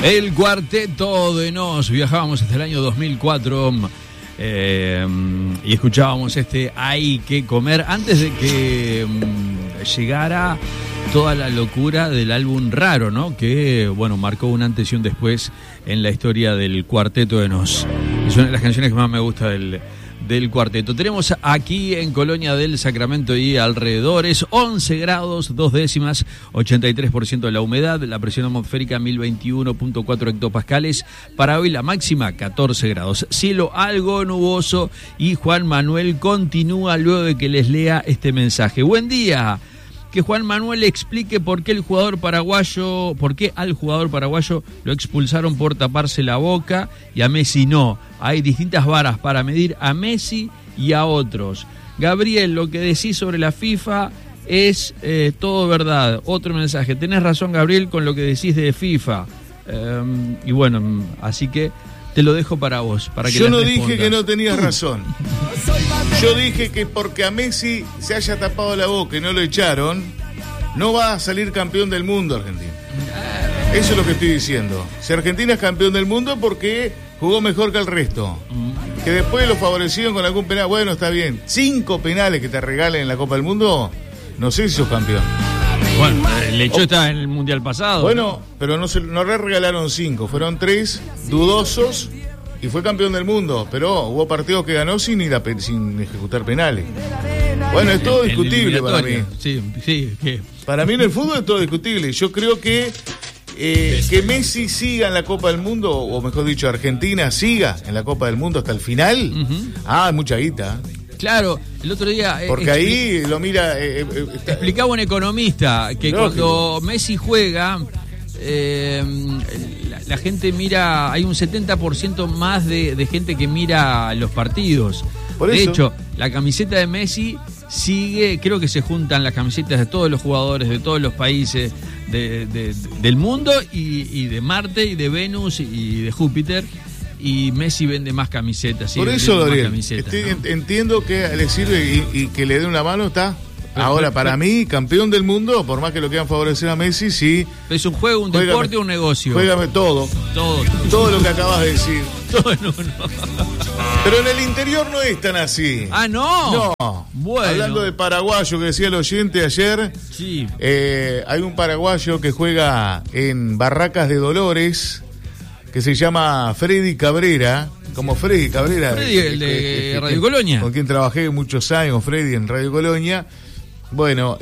El Cuarteto de Nos. Viajábamos hasta el año 2004 y escuchábamos Hay que comer antes de que llegara toda la locura del álbum Raro, ¿no? Que, bueno, marcó un antes y un después en la historia del Cuarteto de Nos. Es una de las canciones que más me gusta del cuarteto. Tenemos aquí en Colonia del Sacramento y alrededores 11 grados, 2 décimas, 83% de la humedad, la presión atmosférica 1021.4 hectopascales. Para hoy la máxima 14 grados. Cielo algo nuboso y Juan Manuel continúa luego de que les lea este mensaje. Buen día. Que Juan Manuel explique por qué al jugador paraguayo lo expulsaron por taparse la boca y a Messi no. Hay distintas varas para medir a Messi y a otros. Gabriel, lo que decís sobre la FIFA es todo verdad. Otro mensaje. Tenés razón, Gabriel, con lo que decís de FIFA. Y bueno, así que te lo dejo para vos. Para que yo no dije que no tenías razón. Yo dije que porque a Messi se haya tapado la boca y no lo echaron, no va a salir campeón del mundo Argentina. Eso es lo que estoy diciendo. Si Argentina es campeón del mundo porque jugó mejor que el resto. Que después lo favorecieron con algún penal. Bueno, está bien. 5 penales que te regalen en la Copa del Mundo, no sé si sos campeón. Bueno, el hecho está en el Mundial pasado. Bueno, pero no le regalaron 5, fueron 3 dudosos y fue campeón del mundo. Pero hubo partidos que ganó sin ejecutar penales. Bueno, es todo discutible para mí. Sí. Para mí en el fútbol es todo discutible. Yo creo que Messi siga en la Copa del Mundo, o mejor dicho, Argentina siga en la Copa del Mundo hasta el final. Hay mucha guita. Claro, el otro día... Porque ahí lo mira... explicaba un economista que cuando Messi juega, la gente mira... Hay un 70% más de gente que mira los partidos. De hecho, la camiseta de Messi sigue... Creo que se juntan las camisetas de todos los jugadores de todos los países del mundo y de Marte y de Venus y de Júpiter. Y Messi vende más camisetas. Por eso, Gabriel, entiendo que le sirve y que le dé una mano, está. Ahora, para mí, campeón del mundo, por más que lo quieran favorecer a Messi, sí. ¿Es un juego, un deporte o un negocio? Juégame todo. Todo lo que acabas de decir. No. Pero en el interior no es tan así. Ah, ¿no? No. Bueno. Hablando de paraguayo, que decía el oyente ayer. Sí. Hay un paraguayo que juega en Barracas de Dolores, que se llama Freddy Cabrera, como Freddy Cabrera. Freddy, el de Radio Colonia. Con quien trabajé muchos años, Freddy, en Radio Colonia. Bueno,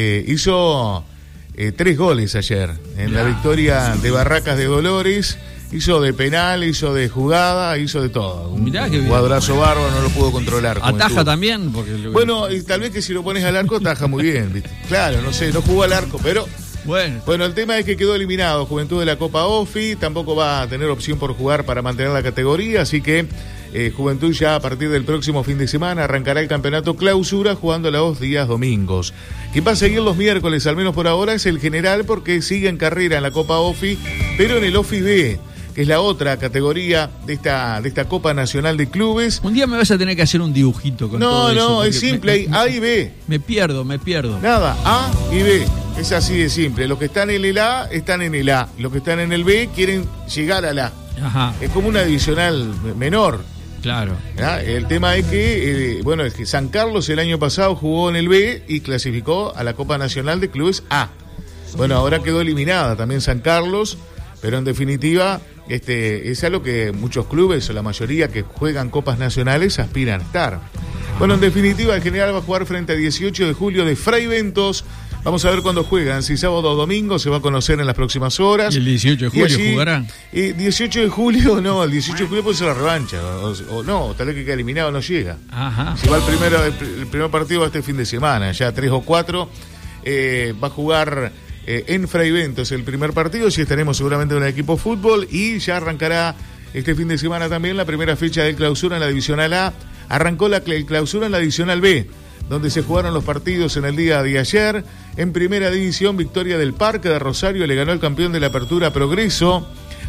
hizo 3 goles ayer en la victoria de Barracas de Dolores. Hizo de penal, hizo de jugada, hizo de todo. Un cuadrazo bárbaro, no lo pudo controlar. ¿Ataja también? Bueno, y tal vez que si lo pones al arco, ataja muy bien, ¿viste? Claro, no sé, no jugó al arco, pero... Bueno, el tema es que quedó eliminado Juventud de la Copa OFI, tampoco va a tener opción por jugar para mantener la categoría, así que Juventud ya a partir del próximo fin de semana arrancará el campeonato clausura jugando los días domingos. Quien va a seguir los miércoles, al menos por ahora, es el General, porque sigue en carrera en la Copa OFI, pero en el OFI B, que es la otra categoría de esta Copa Nacional de Clubes. Un día me vas a tener que hacer un dibujito con todo eso. No, es simple, hay A y B. Me pierdo. Nada, A y B. Es así de simple. Los que están en el A están en el A. Los que están en el B quieren llegar al A. Ajá. Es como una divisional menor. Claro. El tema es que, es que San Carlos el año pasado jugó en el B y clasificó a la Copa Nacional de Clubes A. Bueno, ahora quedó eliminada también San Carlos, pero en definitiva es a lo que muchos clubes, o la mayoría que juegan copas nacionales, aspiran a estar. Bueno, en definitiva, el General va a jugar frente a 18 de julio de Fray Ventos. Vamos a ver cuándo juegan, si sábado o domingo, se va a conocer en las próximas horas. ¿Y el 18 de julio jugarán? 18 de julio, no, el 18 de julio puede ser la revancha, o no, tal vez que quede eliminado no llega. Ajá. Si va el primer partido va este fin de semana, ya 3 o 4, va a jugar en Fray Ventos el primer partido, si estaremos seguramente en el equipo fútbol, y ya arrancará este fin de semana también la primera fecha de clausura en la Divisional A. Arrancó la clausura en la Divisional B, donde se jugaron los partidos en el día de ayer. En primera división, victoria del Parque de Rosario, le ganó el campeón de la Apertura Progreso,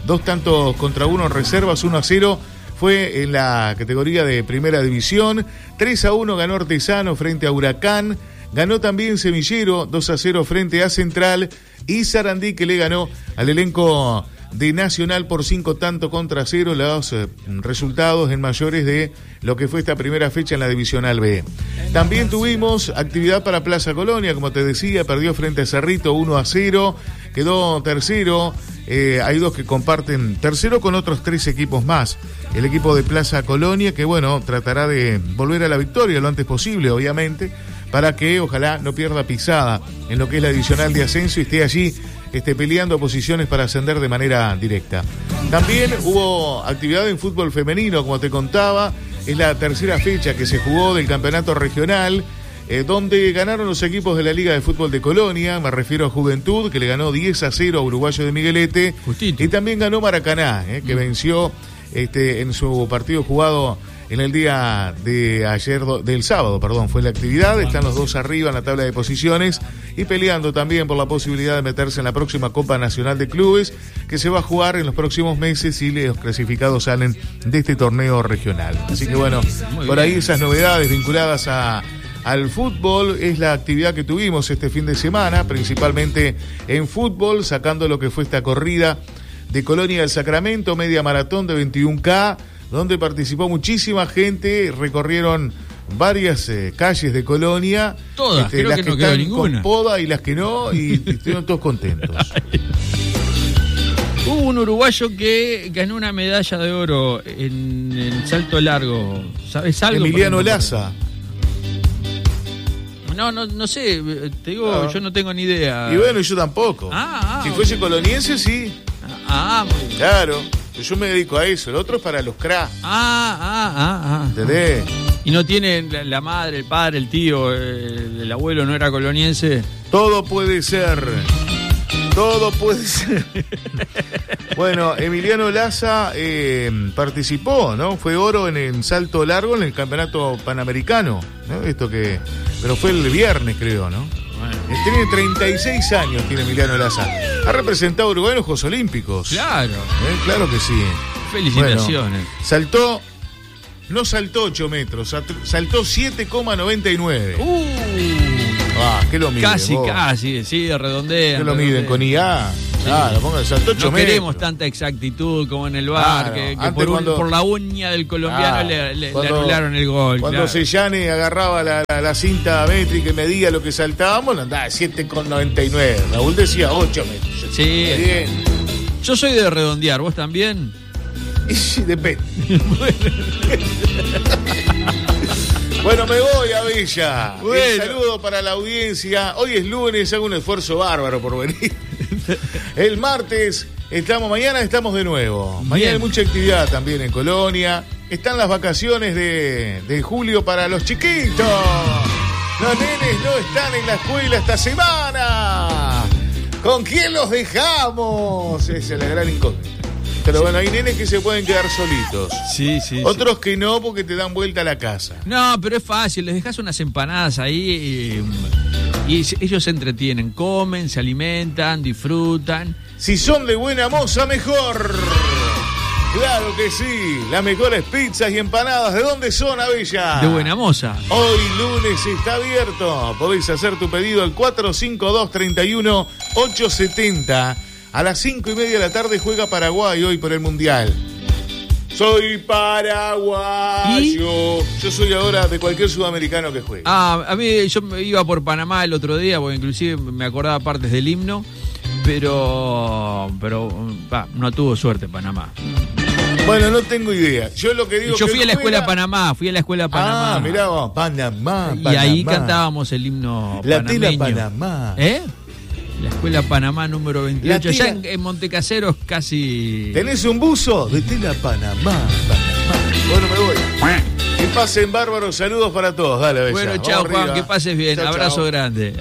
2-1 en reservas, 1-0 fue en la categoría de primera división. 3-1 ganó Artesano frente a Huracán, ganó también Semillero, 2-0 frente a Central, y Sarandí, que le ganó al elenco de Nacional por 5 tantos contra 0, los resultados en mayores de lo que fue esta primera fecha en la Divisional B. También tuvimos actividad para Plaza Colonia, como te decía, perdió frente a Cerrito 1-0, quedó tercero. Hay dos que comparten tercero con otros 3 equipos más. El equipo de Plaza Colonia, que bueno, tratará de volver a la victoria lo antes posible, obviamente, para que ojalá no pierda pisada en lo que es la divisional de ascenso y esté allí peleando posiciones para ascender de manera directa. También hubo actividad en fútbol femenino, como te contaba, es la tercera fecha que se jugó del campeonato regional, donde ganaron los equipos de la Liga de Fútbol de Colonia, me refiero a Juventud, que le ganó 10-0 a Uruguayo de Miguelete, Justito. Y también ganó Maracaná, que venció en su partido jugado en el día de ayer, del sábado, fue la actividad. Están los dos arriba en la tabla de posiciones y peleando también por la posibilidad de meterse en la próxima Copa Nacional de Clubes, que se va a jugar en los próximos meses si los clasificados salen de este torneo regional. Así que bueno, por ahí esas novedades vinculadas al fútbol es la actividad que tuvimos este fin de semana, principalmente en fútbol, sacando lo que fue esta corrida de Colonia del Sacramento, media maratón de 21K, donde participó muchísima gente, recorrieron varias calles de Colonia, todas, creo las que que no quedó están ninguna con poda y las que no, y estuvieron todos contentos. Hubo un uruguayo que ganó una medalla de oro en el salto largo, ¿sabes algo? Emiliano Laza. No sé, te digo, no. Yo no tengo ni idea. Y bueno, yo tampoco. Si fuese coloniense, sí. Muy bien. Claro, yo me dedico a eso, el otro es para los cracks. ¿Entendés? ¿Y no tiene la madre, el padre, el tío, el abuelo no era coloniense? Todo puede ser. Todo puede ser. Bueno, Emiliano Laza participó, ¿no? Fue oro en el salto largo en el campeonato panamericano, ¿no? Pero fue el viernes, creo, ¿no? Bueno. Tiene 36 años, tiene Emiliano Laza. Ha representado a Uruguay en los Juegos Olímpicos. Claro. Claro que sí. Felicitaciones. Bueno, no saltó 8 metros, saltó 7,99. ¿Qué lo miden? Casi, sí, redondean. ¿Qué lo miden? ¿Con IA? Saltó 8 metros. No queremos tanta exactitud como en el bar, que por la uña del colombiano le anularon el gol. Cuando Sellane agarraba la cinta métrica y medía lo que saltábamos, andaba 7,99. Raúl decía 8 metros. Sí. Bien. Yo soy de redondear, ¿vos también? Sí, depende. Bueno, me voy a Villa. Un saludo para la audiencia. Hoy es lunes, hago un esfuerzo bárbaro por venir. El martes mañana estamos de nuevo. Mañana hay mucha actividad también en Colonia. Están las vacaciones de julio para los chiquitos. Los nenes no están en la escuela esta semana. ¿Con quién los dejamos? Esa es la gran incógnita. Pero bueno, hay nenes que se pueden quedar solitos. Sí. Otros que no, porque te dan vuelta a la casa. No, pero es fácil. Les dejas unas empanadas ahí y ellos se entretienen. Comen, se alimentan, disfrutan. Si son de buena moza, mejor. Claro que sí. Las mejores pizzas y empanadas. ¿De dónde son, Avella? De Buena Moza. Hoy lunes está abierto. Podéis hacer tu pedido al 452-31-870. A las 5:30 de la tarde juega Paraguay hoy por el Mundial. Soy paraguayo. ¿Y? Yo soy ahora de cualquier sudamericano que juegue. A mí yo iba por Panamá el otro día, porque inclusive me acordaba partes del himno, pero no tuvo suerte Panamá. Bueno, no tengo idea. Yo lo que digo yo fui a la escuela Panamá, Panamá. Mirá vos, Panamá. Y ahí cantábamos el himno panameño. Panamá. La escuela Panamá número 28, allá en Montecaseros casi... ¿Tenés un buzo? De tela Panamá. Bueno, me voy. Que pasen bárbaros, saludos para todos. Dale, Bella. Bueno, chao, Juan, que pases bien. Chau, abrazo grande.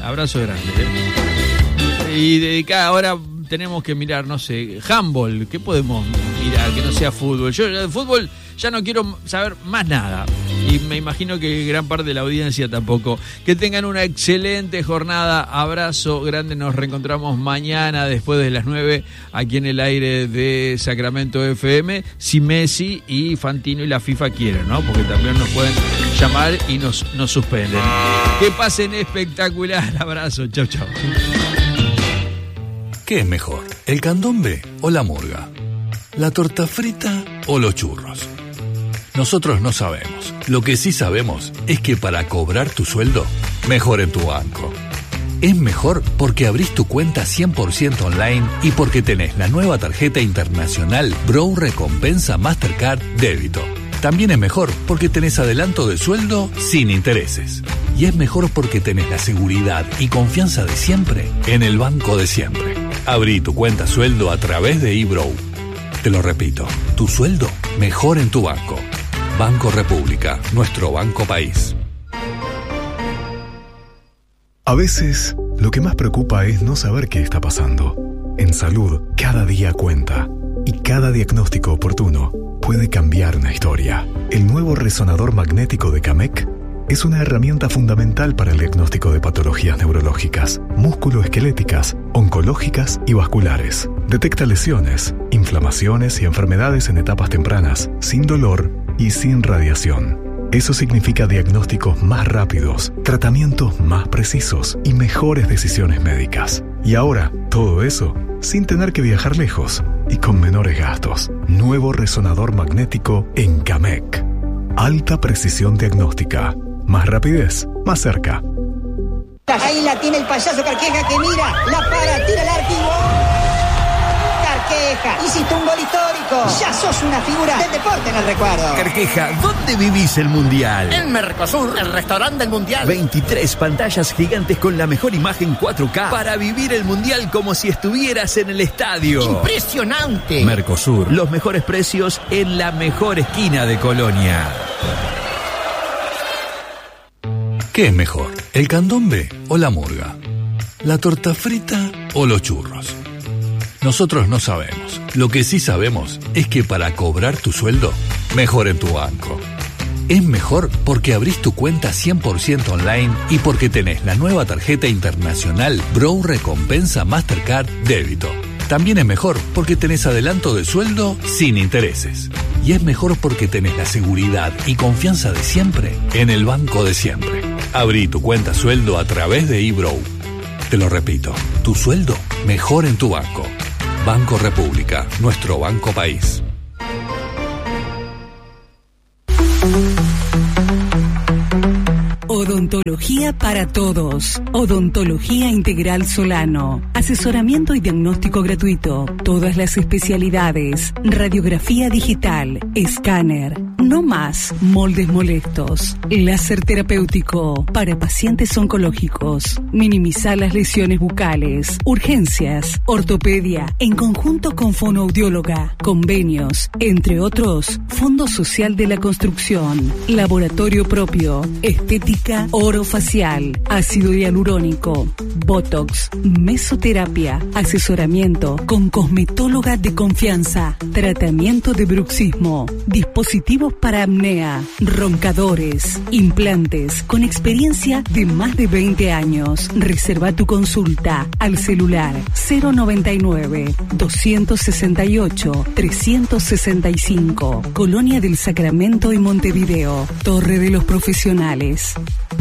Y dedicada ahora tenemos que mirar, no sé, handball. ¿Qué podemos mirar que no sea fútbol? Yo de fútbol ya no quiero saber más nada. Y me imagino que gran parte de la audiencia tampoco. Que tengan una excelente jornada. Abrazo grande. Nos reencontramos mañana después de las 9 aquí en el aire de Sacramento FM. Si Messi y Fantino y la FIFA quieren, ¿no? Porque también nos pueden llamar y nos suspenden. Que pasen espectacular. Abrazo. Chau. ¿Qué es mejor, el candombe o la murga? ¿La torta frita o los churros? Nosotros no sabemos. Lo que sí sabemos es que para cobrar tu sueldo, mejor en tu banco. Es mejor porque abrís tu cuenta 100% online y porque tenés la nueva tarjeta internacional Bro Recompensa Mastercard Débito. También es mejor porque tenés adelanto de sueldo sin intereses. Y es mejor porque tenés la seguridad y confianza de siempre en el banco de siempre. Abrí tu cuenta sueldo a través de eBrow. Te lo repito, tu sueldo mejor en tu banco. Banco República, nuestro banco país. A veces, lo que más preocupa es no saber qué está pasando. En salud, cada día cuenta. Y cada diagnóstico oportuno puede cambiar una historia. El nuevo resonador magnético de CAMEC es una herramienta fundamental para el diagnóstico de patologías neurológicas, musculoesqueléticas, oncológicas y vasculares. Detecta lesiones, inflamaciones y enfermedades en etapas tempranas, sin dolor y sin radiación. Eso significa diagnósticos más rápidos, tratamientos más precisos y mejores decisiones médicas. Y ahora, todo eso sin tener que viajar lejos y con menores gastos. Nuevo resonador magnético en CAMEC. Alta precisión diagnóstica. Más rapidez, más cerca. Ahí la tiene el payaso Carqueja que mira, la para, tira el arco y ¡gol! Carqueja, hiciste un gol histórico. Ya sos una figura del deporte en el recuerdo. Carqueja, ¿dónde vivís el Mundial? En Mercosur, el restaurante del Mundial. 23 pantallas gigantes con la mejor imagen 4K para vivir el Mundial como si estuvieras en el estadio. ¡Impresionante! Mercosur, los mejores precios en la mejor esquina de Colonia. ¿Qué es mejor, el candombe o la murga? ¿La torta frita o los churros? Nosotros no sabemos. Lo que sí sabemos es que para cobrar tu sueldo, mejor en tu banco. Es mejor porque abrís tu cuenta 100% online y porque tenés la nueva tarjeta internacional Bro Recompensa Mastercard Débito. También es mejor porque tenés adelanto de sueldo sin intereses. Y es mejor porque tenés la seguridad y confianza de siempre en el banco de siempre. Abrí tu cuenta sueldo a través de eBrow. Te lo repito, tu sueldo mejor en tu banco. Banco República, nuestro banco país. Odontología para todos. Odontología Integral Solano. Asesoramiento y diagnóstico gratuito. Todas las especialidades. Radiografía digital. Escáner. No más moldes molestos. Láser terapéutico para pacientes oncológicos. Minimizar las lesiones bucales. Urgencias. Ortopedia. En conjunto con fonoaudióloga. Convenios. Entre otros. Fondo Social de la Construcción. Laboratorio propio. Estética orofacial, ácido hialurónico, botox, mesoterapia, asesoramiento con cosmetóloga de confianza, tratamiento de bruxismo, dispositivos para apnea, roncadores, implantes con experiencia de más de 20 años. Reserva tu consulta al celular 099 268 365, Colonia del Sacramento y Montevideo, Torre de los Profesionales.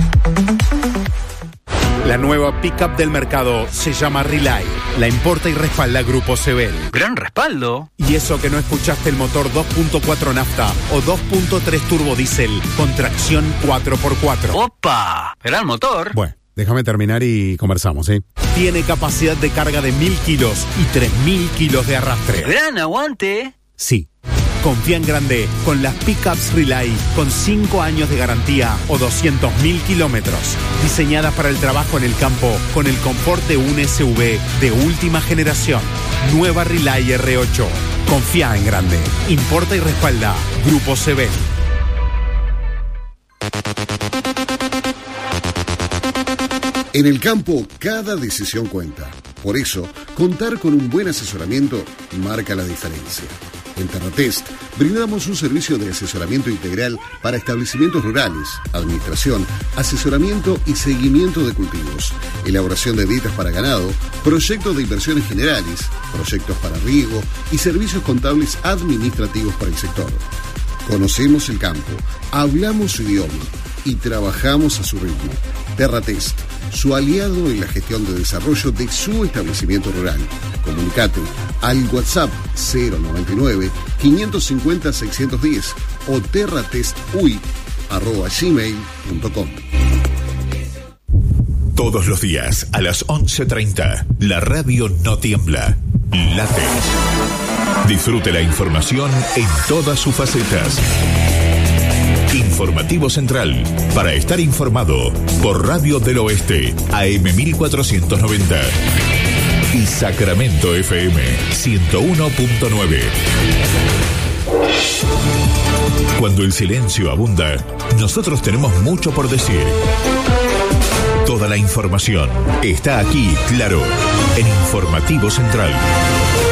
La nueva pickup del mercado se llama Relay. La importa y respalda Grupo Sebel. ¡Gran respaldo! Y eso que no escuchaste el motor 2.4 nafta o 2.3 turbo diésel con tracción 4x4. ¡Opa! ¿Era el motor? Bueno, déjame terminar y conversamos, ¿eh? Tiene capacidad de carga de 1000 kilos y 3000 kilos de arrastre. ¡Gran aguante! Sí. Confía en grande con las pickups Relay con 5 años de garantía o 200.000 kilómetros. Diseñadas para el trabajo en el campo con el confort de un SUV de última generación. Nueva Relay R8. Confía en grande. Importa y respalda Grupo Sebel. En el campo, cada decisión cuenta. Por eso, contar con un buen asesoramiento marca la diferencia. En Terratest brindamos un servicio de asesoramiento integral para establecimientos rurales, administración, asesoramiento y seguimiento de cultivos, elaboración de dietas para ganado, proyectos de inversiones generales, proyectos para riego y servicios contables administrativos para el sector. Conocemos el campo, hablamos su idioma. y trabajamos a su ritmo. TerraTest, su aliado en la gestión de desarrollo de su establecimiento rural. Comunicate al WhatsApp 099-550-610 o terratestui@gmail.com. Todos los días a las 11:30, la radio no tiembla, late. Disfrute la información en todas sus facetas. Informativo Central, para estar informado, por Radio del Oeste, AM 1490. Y Sacramento FM 101.9. Cuando el silencio abunda, nosotros tenemos mucho por decir. Toda la información está aquí, claro, en Informativo Central.